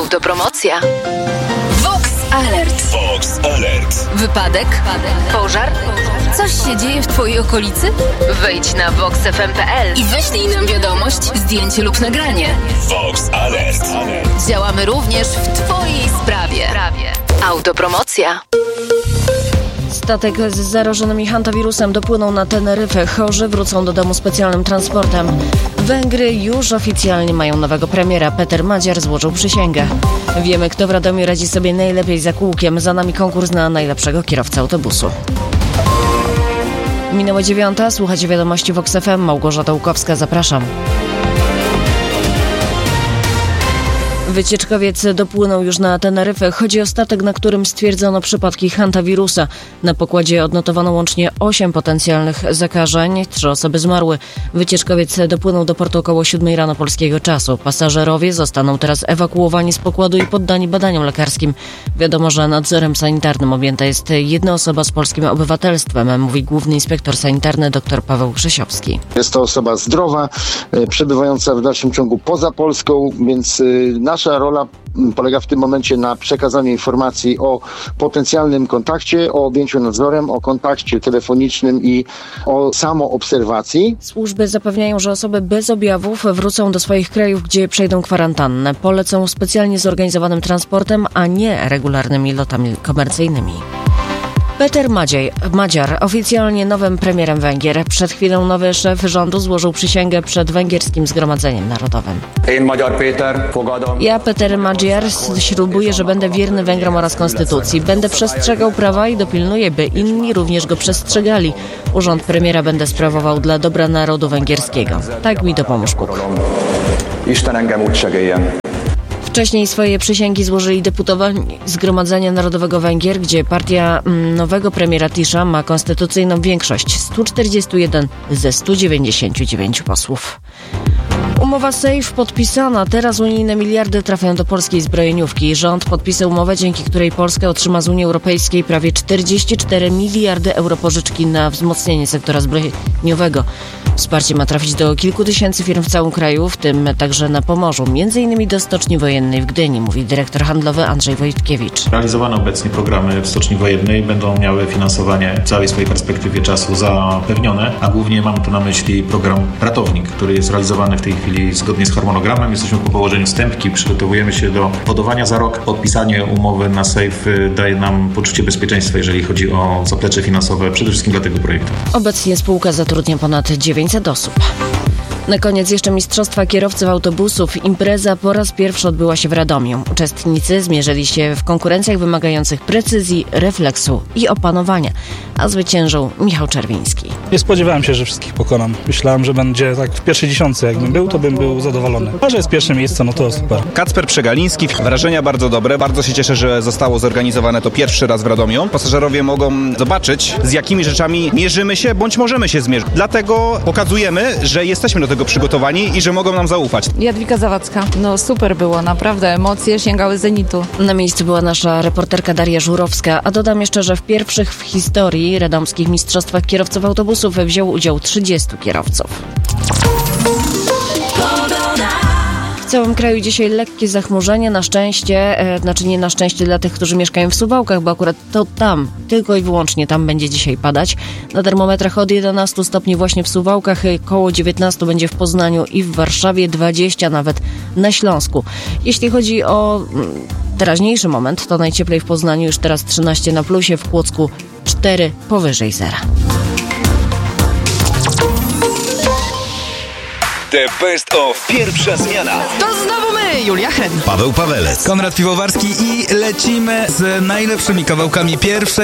Autopromocja. Vox Alert. Vox Alert. Wypadek? Pożar? Coś się dzieje w twojej okolicy? Wejdź na voxfm.pl i wyślij nam wiadomość, zdjęcie lub nagranie. Vox Alert. Działamy również w twojej sprawie. Autopromocja. Statek z zarażonymi hantawirusem dopłynął na Teneryfę. Chorzy wrócą do domu specjalnym transportem. Węgry już oficjalnie mają nowego premiera. Peter Madziar złożył przysięgę. Wiemy, kto w Radomiu radzi sobie najlepiej za kółkiem. Za nami konkurs na najlepszego kierowcę autobusu. Minęła 9:00. Słuchacie wiadomości Vox FM. Małgorzata Łukowska, zapraszam. Wycieczkowiec dopłynął już na Teneryfę. Chodzi o statek, na którym stwierdzono przypadki hantawirusa. Na pokładzie odnotowano łącznie 8 potencjalnych zakażeń. 3 osoby zmarły. Wycieczkowiec dopłynął do portu około 7:00 rano polskiego czasu. Pasażerowie zostaną teraz ewakuowani z pokładu i poddani badaniom lekarskim. Wiadomo, że nadzorem sanitarnym objęta jest jedna osoba z polskim obywatelstwem, mówi główny inspektor sanitarny dr Paweł Krzesiowski. Jest to osoba zdrowa, przebywająca w dalszym ciągu poza Polską, więc nasza rola polega w tym momencie na przekazaniu informacji o potencjalnym kontakcie, o objęciu nadzorem, o kontakcie telefonicznym i o samoobserwacji. Służby zapewniają, że osoby bez objawów wrócą do swoich krajów, gdzie przejdą kwarantannę. Polecą specjalnie zorganizowanym transportem, a nie regularnymi lotami komercyjnymi. Peter Madziar, oficjalnie nowym premierem Węgier. Przed chwilą nowy szef rządu złożył przysięgę przed węgierskim Zgromadzeniem Narodowym. Ja, Peter Madziar, ślubuję, że będę wierny Węgrom oraz konstytucji. Będę przestrzegał prawa i dopilnuję, by inni również go przestrzegali. Urząd premiera będę sprawował dla dobra narodu węgierskiego. Tak mi dopomóż Bóg. Wcześniej swoje przysięgi złożyli deputowani Zgromadzenia Narodowego Węgier, gdzie partia nowego premiera Tisza ma konstytucyjną większość 141 ze 199 posłów. Umowa SAFE podpisana. Teraz unijne miliardy trafią do polskiej zbrojeniówki. Rząd podpisał umowę, dzięki której Polska otrzyma z Unii Europejskiej prawie 44 miliardy euro pożyczki na wzmocnienie sektora zbrojeniowego. Wsparcie ma trafić do kilku tysięcy firm w całym kraju, w tym także na Pomorzu, m.in. do Stoczni Wojennej w Gdyni, mówi dyrektor handlowy Andrzej Wojtkiewicz. Realizowane obecnie programy w Stoczni Wojennej będą miały finansowanie w całej swojej perspektywie czasu zapewnione, a głównie mam tu na myśli program Ratownik, który jest realizowany w tej chwili zgodnie z harmonogramem. Jesteśmy po położeniu stępki, przygotowujemy się do podawania za rok. Podpisanie umowy na SAFE daje nam poczucie bezpieczeństwa, jeżeli chodzi o zaplecze finansowe, przede wszystkim dla tego projektu. Obecnie spółka zatrudnia ponad 900 osób. Na koniec jeszcze mistrzostwa kierowców autobusów. Impreza po raz pierwszy odbyła się w Radomiu. Uczestnicy zmierzyli się w konkurencjach wymagających precyzji, refleksu i opanowania. A zwyciężył Michał Czerwiński. Nie spodziewałem się, że wszystkich pokonam. Myślałem, że będzie tak w pierwszej dziesiątce. Jakbym był, to bym był zadowolony. A że jest pierwsze miejsce, no to super. Kacper Przegaliński. Wrażenia bardzo dobre. Bardzo się cieszę, że zostało zorganizowane to pierwszy raz w Radomiu. Pasażerowie mogą zobaczyć, z jakimi rzeczami mierzymy się, bądź możemy się zmierzyć. Dlatego pokazujemy, że jesteśmy do tego przygotowani i że mogą nam zaufać. Jadwiga Zawadzka. No super było, naprawdę. Emocje sięgały zenitu. Na miejscu była nasza reporterka Daria Żurowska, a dodam jeszcze, że w pierwszych w historii radomskich mistrzostwach kierowców autobusów wziął udział 30 kierowców. W całym kraju dzisiaj lekkie zachmurzenie, na szczęście, nie na szczęście dla tych, którzy mieszkają w Suwałkach, bo akurat to tam, tylko i wyłącznie tam będzie dzisiaj padać. Na termometrach od 11 stopni właśnie w Suwałkach, koło 19 będzie w Poznaniu i w Warszawie, 20 nawet na Śląsku. Jeśli chodzi o teraźniejszy moment, to najcieplej w Poznaniu już teraz 13 na plusie, w Płocku 4 powyżej zera. The Best of Pierwsza Zmiana. To znowu my, Julia Hen, Paweł Pawelec, Konrad Piwowarski i lecimy z najlepszymi kawałkami pierwszej